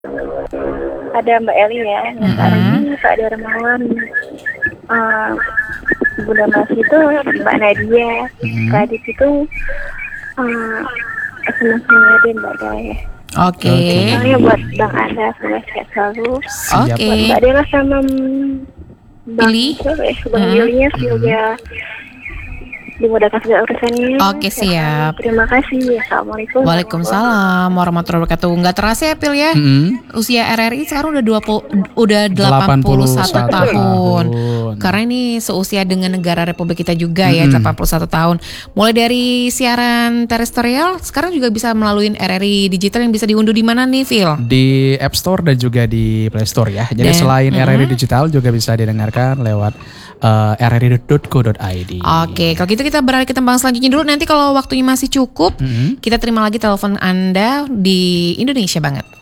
ada Mbak Eli ya, Ari, Pak Darmawan, Bunda Mas itu Mbak Nadia, Kak Adit itu senang-senang Mbak Daya. Oke. Soalnya buat Bang Anda semoga sehat selalu. Oke. Buat Mbak Dela sama Bang Billy. Bang Billy-nya semoga dimudahkan segala urusannya. Oke, siap. Terima kasih. Assalamualaikum. Waalaikumsalam warahmatullahi wabarakatuh. Nggak terasa ya Pil ya. Usia RRI sekarang udah 81 tahun. Karena ini seusia dengan negara Republik kita juga ya, 81 tahun. Mulai dari siaran terestrial, sekarang juga bisa melalui RRI digital yang bisa diunduh di mana nih, Phil? Di App Store dan juga di Play Store ya. Jadi selain RRI digital juga bisa didengarkan lewat rri.co.id. Oke, kalau gitu kita beralih ke tembang selanjutnya dulu. Nanti kalau waktunya masih cukup, kita terima lagi telepon Anda di Indonesia Banget.